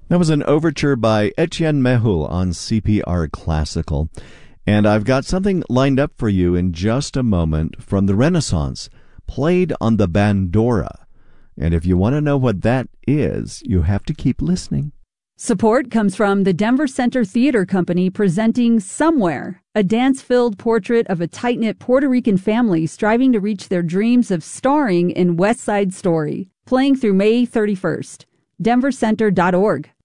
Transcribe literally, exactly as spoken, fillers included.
That was an overture by Etienne Mehul on C P R Classical. And I've got something lined up for you in just a moment from the Renaissance, played on the bandora. And if you want to know what that is, you have to keep listening. Support comes from the Denver Center Theater Company presenting Somewhere, a dance-filled portrait of a tight-knit Puerto Rican family striving to reach their dreams of starring in West Side Story, playing through May thirty-first. denver center dot org.